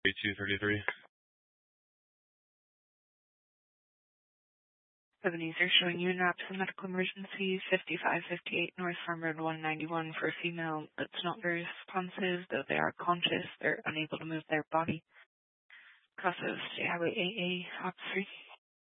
233. These are showing you an absent medical emergency, 5558 North Farm Road 191 for a female that's not very responsive, though they are conscious. They're unable to move their body. Cross of State Highway AA, Op 3.